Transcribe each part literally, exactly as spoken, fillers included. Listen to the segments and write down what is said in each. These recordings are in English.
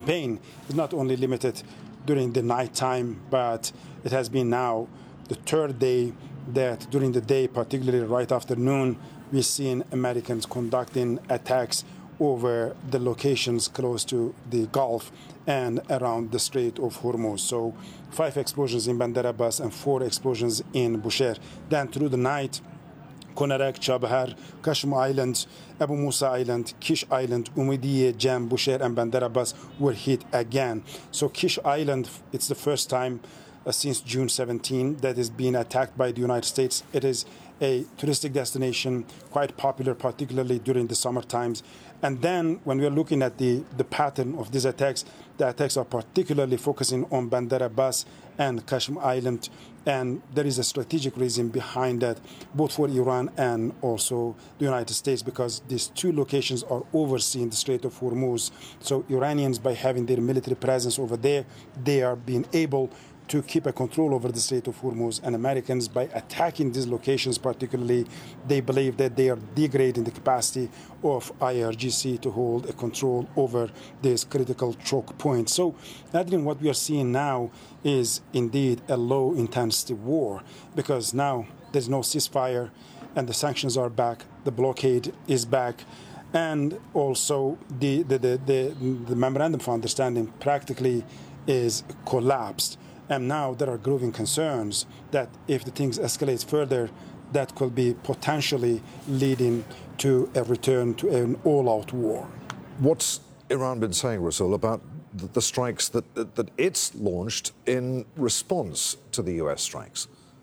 campaign is not only limited during the nighttime, but it has been now the third day that during the day, particularly right afternoon, we've seen Americans conducting attacks over the locations close to the Gulf and around the Strait of Hormuz. So five explosions in Bandar Abbas and four explosions in Bushehr. Then through the night, Konarak, Chabahar, Kashm Island, Abu Musa Island, Kish Island, Umidiye, Jam, Bushehr, and Bandar Abbas were hit again. So Kish Island, it's the first time uh, since June seventeenth that is being attacked by the United States. It is a touristic destination, quite popular, particularly during the summer times. And then when we're looking at the, the pattern of these attacks, the attacks are particularly focusing on Bandar Abbas and Kashm Island. And there is a strategic reason behind that, both for Iran and also the United States, because these two locations are overseeing the Strait of Hormuz. So Iranians, by having their military presence over there, they are being able to keep a control over the Strait of Hormuz. And Americans, by attacking these locations particularly, they believe that they are degrading the capacity of I R G C to hold a control over this critical choke point. So, Adrian, what we are seeing now is indeed a low-intensity war, because now there's no ceasefire and the sanctions are back, the blockade is back, and also the, the, the, the, the memorandum of understanding practically is collapsed. And now there are growing concerns that if the things escalate further, that could be potentially leading to a return to an all-out war. What's Iran been saying, Rasul, about the, the strikes that, that, that it's launched in response to the U S strikes?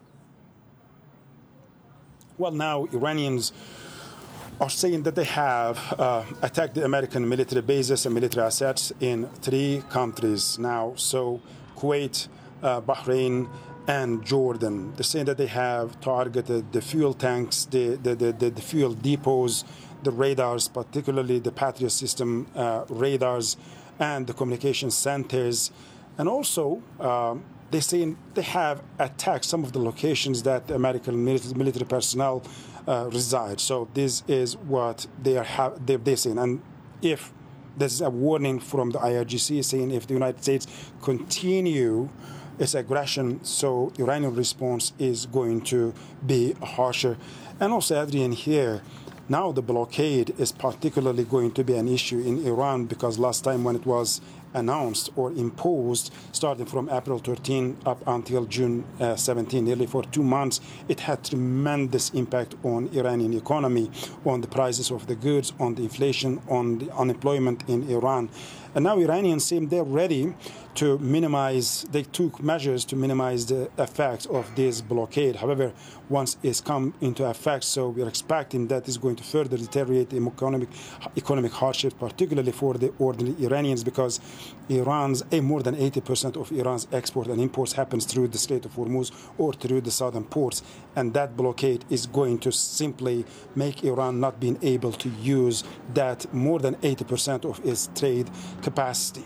Well, now Iranians are saying that they have uh, attacked the American military bases and military assets in three countries now. So Kuwait, Uh, Bahrain, and Jordan. They're saying that they have targeted the fuel tanks, the, the, the, the, the fuel depots, the radars, particularly the Patriot system uh, radars, and the communication centers. And also, uh, they're saying they have attacked some of the locations that the American military personnel uh, reside. So this is what they are ha- they're, they're saying. And if there's a warning from the I R G C saying if the United States continue its aggression, so Iranian response is going to be harsher. And also, Adrian, here, now the blockade is particularly going to be an issue in Iran, because last time when it was announced or imposed, starting from April thirteenth up until June uh, seventeenth, nearly for two months, it had tremendous impact on Iranian economy, on the prices of the goods, on the inflation, on the unemployment in Iran. And now Iranians seem they're ready to minimize, they took measures to minimize the effects of this blockade. However, once it's come into effect, so we're expecting that is going to further deteriorate the economic, economic hardship, particularly for the ordinary Iranians, because Iran's, eh, more than eighty percent of Iran's export and imports happens through the Strait of Hormuz or through the southern ports. And that blockade is going to simply make Iran not being able to use that more than eighty percent of its trade capacity.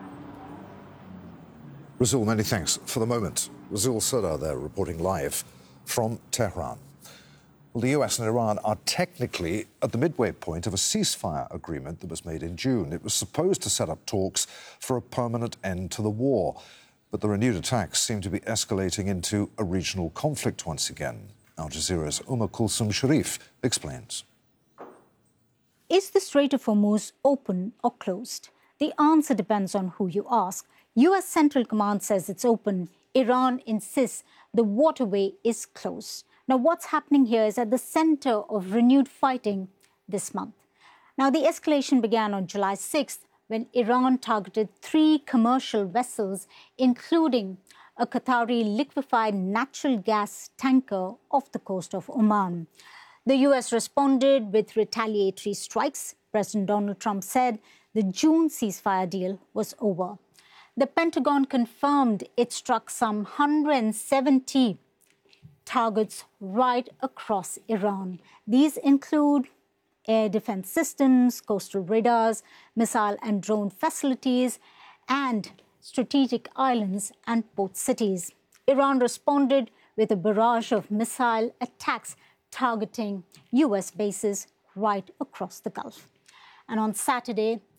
Rasul, many thanks for the moment. Rasul Sardar there reporting live from Tehran. Well, the U S and Iran are technically at the midway point of a ceasefire agreement that was made in June. It was supposed to set up talks for a permanent end to the war. But the renewed attacks seem to be escalating into a regional conflict once again. Al Jazeera's Uma Kulsum Sharif explains. Is the Strait of Hormuz open or closed? The answer depends on who you ask. U S Central Command says it's open. Iran insists the waterway is closed. Now, what's happening here is at the center of renewed fighting this month. Now, the escalation began on July sixth when Iran targeted three commercial vessels, including a Qatari liquefied natural gas tanker off the coast of Oman. The U S responded with retaliatory strikes. President Donald Trump said the June ceasefire deal was over. The Pentagon confirmed it struck some one hundred seventy targets right across Iran. These include air defense systems, coastal radars, missile and drone facilities, and strategic islands and port cities. Iran responded with a barrage of missile attacks targeting U S bases right across the Gulf. And on Saturday,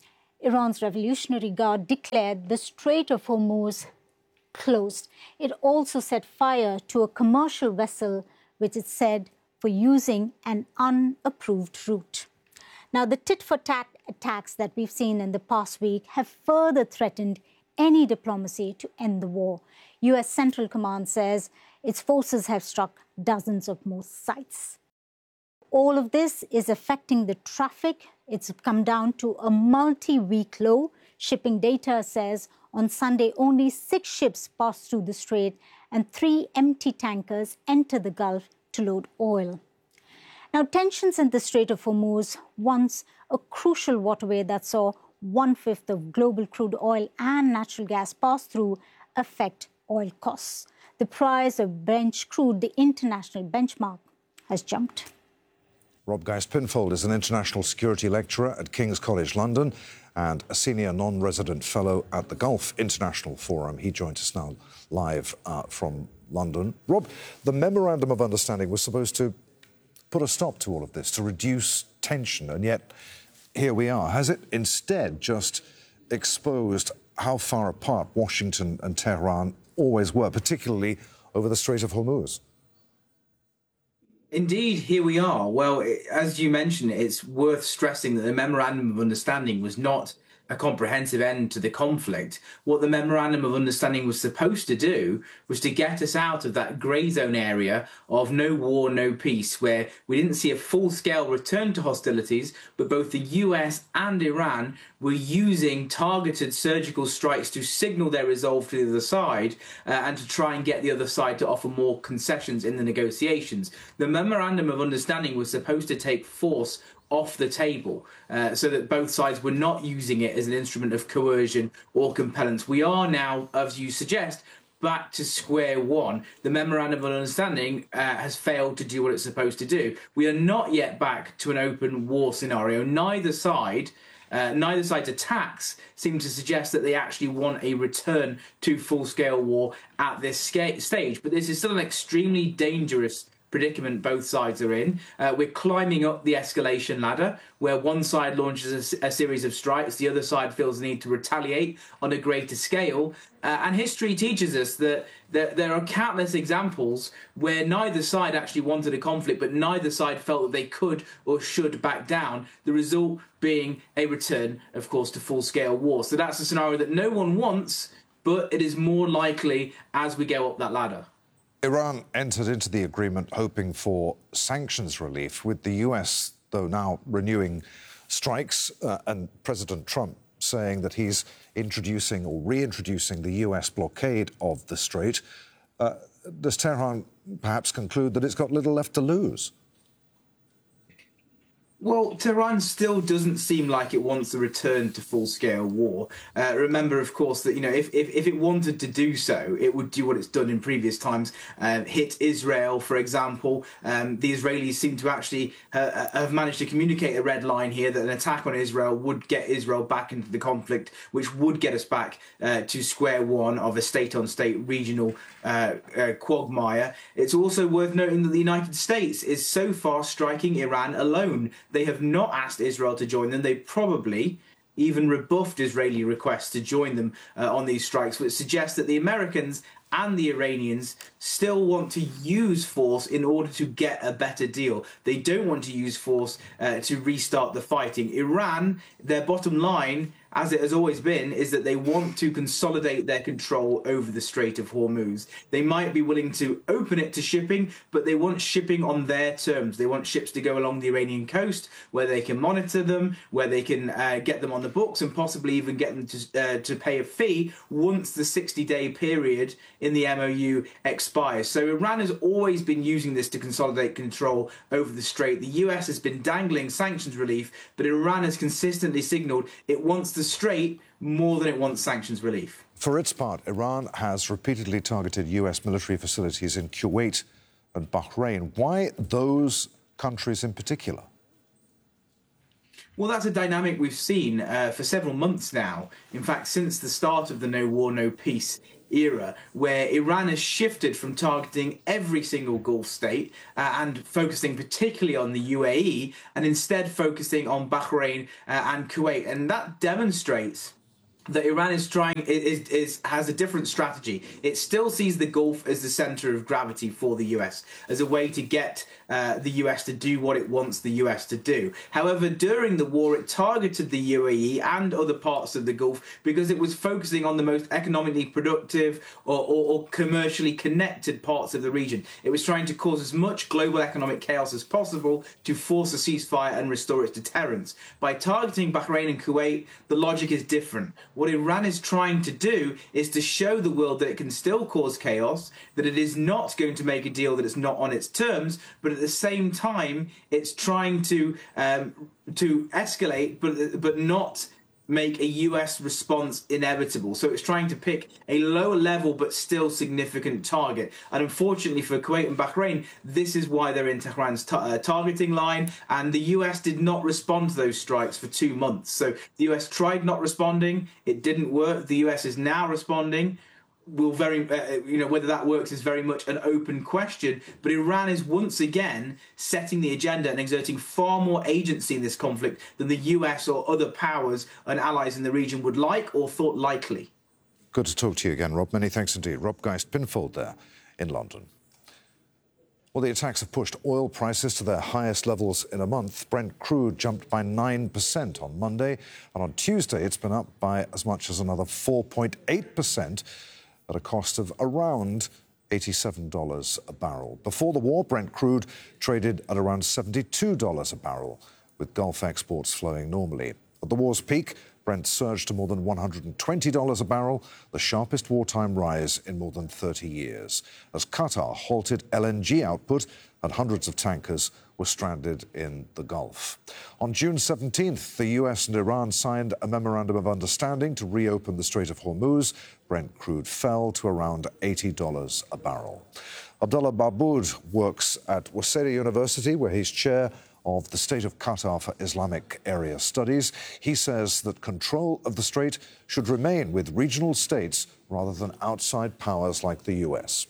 Iran's Revolutionary Guard declared the Strait of Hormuz closed. It also set fire to a commercial vessel, which it said for using an unapproved route. Now, the tit-for-tat attacks that we've seen in the past week have further threatened any diplomacy to end the war. U S Central Command says its forces have struck dozens of more sites. All of this is affecting the traffic. It's come down to a multi-week low. Shipping data says on Sunday only six ships passed through the strait and three empty tankers entered the Gulf to load oil. Now, tensions in the Strait of Hormuz, once a crucial waterway that saw one-fifth of global crude oil and natural gas pass through, affect oil costs. The price of Brent crude, the international benchmark, has jumped. Rob Geist-Pinfold is an international security lecturer at King's College London and a senior non-resident fellow at the Gulf International Forum. He joins us now live uh, from London. Rob, the Memorandum of Understanding was supposed to put a stop to all of this, to reduce tension, and yet here we are. Has it instead just exposed how far apart Washington and Tehran always were, particularly over the Strait of Hormuz? Indeed, here we are. Well, as you mentioned, it's worth stressing that the Memorandum of Understanding was not a comprehensive end to the conflict. What the Memorandum of Understanding was supposed to do was to get us out of that grey zone area of no war, no peace, where we didn't see a full-scale return to hostilities, but both the U S and Iran were using targeted surgical strikes to signal their resolve to the other side uh, and to try and get the other side to offer more concessions in the negotiations. The Memorandum of Understanding was supposed to take force off the table uh, so that both sides were not using it as an instrument of coercion or compellence. We are now, as you suggest, back to square one. The Memorandum of Understanding uh, has failed to do what it's supposed to do. We are not yet back to an open war scenario. Neither side Uh, neither side's attacks seem to suggest that they actually want a return to full-scale war at this stage. But this is still an extremely dangerous predicament both sides are in. Uh, we're climbing up the escalation ladder, where one side launches a, a series of strikes, the other side feels the need to retaliate on a greater scale. Uh, and history teaches us that, that there are countless examples where neither side actually wanted a conflict, but neither side felt that they could or should back down, the result being a return, of course, to full-scale war. So that's a scenario that no one wants, but it is more likely as we go up that ladder. Iran entered into the agreement hoping for sanctions relief, with the U S, though, now renewing strikes, uh, and President Trump saying that he's introducing or reintroducing the U S blockade of the strait. Uh, does Tehran perhaps conclude that it's got little left to lose? Well, Tehran still doesn't seem like it wants a return to full-scale war. Uh, remember, of course, that, you know, if, if, if it wanted to do so, it would do what it's done in previous times, uh, hit Israel, for example. Um, the Israelis seem to actually uh, have managed to communicate a red line here that an attack on Israel would get Israel back into the conflict, which would get us back uh, to square one of a state-on-state regional uh, uh, quagmire. It's also worth noting that the United States is so far striking Iran alone. They have not asked Israel to join them. They probably even rebuffed Israeli requests to join them uh, on these strikes, which suggests that the Americans and the Iranians still want to use force in order to get a better deal. They don't want to use force uh, to restart the fighting. Iran, their bottom line, as it has always been, is that they want to consolidate their control over the Strait of Hormuz. They might be willing to open it to shipping, but they want shipping on their terms. They want ships to go along the Iranian coast, where they can monitor them, where they can uh, get them on the books, and possibly even get them to, uh, to pay a fee once the sixty-day period in the M O U expires. So Iran has always been using this to consolidate control over the Strait. The U S has been dangling sanctions relief, but Iran has consistently signalled it wants the Strait more than it wants sanctions relief. For its part, Iran has repeatedly targeted U S military facilities in Kuwait and Bahrain. Why those countries in particular? Well, that's a dynamic we've seen uh, for several months now. In fact, since the start of the no war, no peace era where Iran has shifted from targeting every single Gulf state uh, and focusing particularly on the U A E and instead focusing on Bahrain uh, and Kuwait. And that demonstrates that Iran is trying is, is has a different strategy. It still sees the Gulf as the center of gravity for the U S, as a way to get uh, the U S to do what it wants the U S to do. However, during the war, it targeted the U A E and other parts of the Gulf because it was focusing on the most economically productive or, or, or commercially connected parts of the region. It was trying to cause as much global economic chaos as possible to force a ceasefire and restore its deterrence. By targeting Bahrain and Kuwait, the logic is different. What Iran is trying to do is to show the world that it can still cause chaos, that it is not going to make a deal that it's not on its terms, but at the same time, it's trying to um, to escalate, but but not make a U S response inevitable. So it's trying to pick a lower level but still significant target. And unfortunately for Kuwait and Bahrain, this is why they're in Tehran's ta- uh, targeting line. And the U S did not respond to those strikes for two months. So the U S tried not responding. It didn't work. The U S is now responding. Will very, uh, you know, whether that works is very much an open question. But Iran is once again setting the agenda and exerting far more agency in this conflict than the U S or other powers and allies in the region would like or thought likely. Good to talk to you again, Rob. Many thanks indeed. Rob Geist-Pinfold there in London. Well, the attacks have pushed oil prices to their highest levels in a month. Brent crude jumped by nine percent on Monday, and on Tuesday it's been up by as much as another four point eight percent. At a cost of around eighty-seven dollars a barrel. Before the war, Brent crude traded at around seventy-two dollars a barrel, with Gulf exports flowing normally. At the war's peak, Brent surged to more than one hundred twenty dollars a barrel, the sharpest wartime rise in more than thirty years, as Qatar halted L N G output and hundreds of tankers were stranded in the Gulf. On June seventeenth, the U S and Iran signed a memorandum of understanding to reopen the Strait of Hormuz. Brent crude fell to around eighty dollars a barrel. Abdullah Barboud works at Waseda University, where he's chair of the State of Qatar for Islamic Area Studies. He says that control of the strait should remain with regional states rather than outside powers like the U S.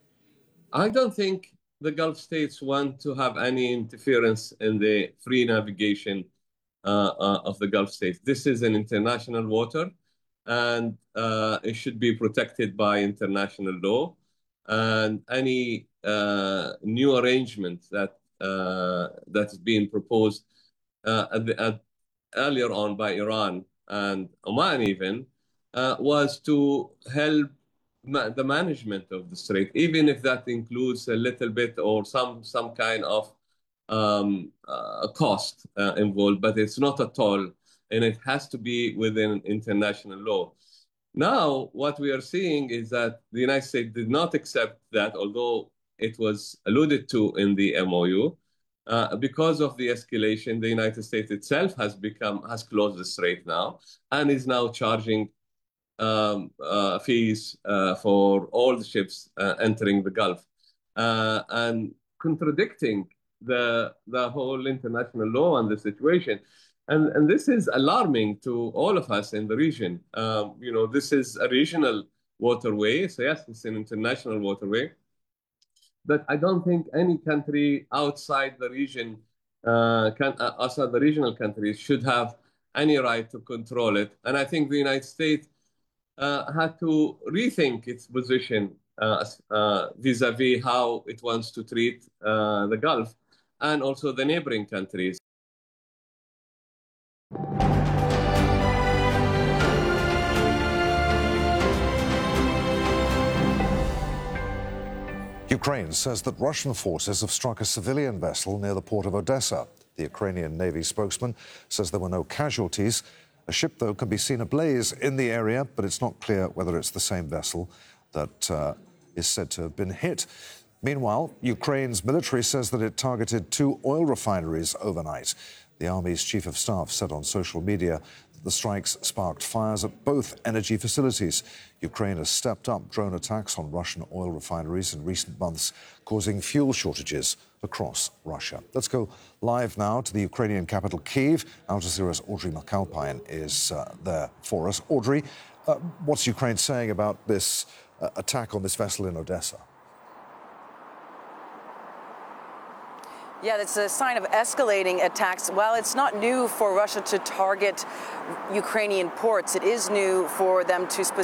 I don't think the Gulf states want to have any interference in the free navigation uh, uh, of the Gulf states. This is an international water, and uh, it should be protected by international law. And any uh, new arrangement that uh, that's being proposed uh, at the, at, earlier on by Iran and Oman even uh, was to help Ma- the management of the strait, even if that includes a little bit or some some kind of um, uh, cost uh, involved, but it's not at all, and it has to be within international law. Now, what we are seeing is that the United States did not accept that, although it was alluded to in the M O U. Uh, because of the escalation, the United States itself has become has closed the strait now and is now charging Um, uh, fees uh, for all the ships uh, entering the Gulf, uh, and contradicting the the whole international law and the situation, and and this is alarming to all of us in the region. Um, you know, this is a regional waterway, so yes, it's an international waterway, but I don't think any country outside the region, uh, can, uh, outside the regional countries, should have any right to control it. And I think the United States Uh, had to rethink its position uh, uh, vis-a-vis how it wants to treat uh, the Gulf and also the neighboring countries. Ukraine says that Russian forces have struck a civilian vessel near the port of Odessa. The Ukrainian Navy spokesman says there were no casualties. A ship, though, can be seen ablaze in the area, but it's not clear whether it's the same vessel that uh, is said to have been hit. Meanwhile, Ukraine's military says that it targeted two oil refineries overnight. The Army's chief of staff said on social media that the strikes sparked fires at both energy facilities. Ukraine has stepped up drone attacks on Russian oil refineries in recent months, causing fuel shortages across Russia. Let's go live now to the Ukrainian capital, Kyiv. Al Jazeera's Audrey McAlpine is uh, there for us. Audrey, uh, what's Ukraine saying about this uh, attack on this vessel in Odessa. Yeah, that's a sign of escalating attacks. While it's not new for Russia to target Ukrainian ports, it is new for them to specifically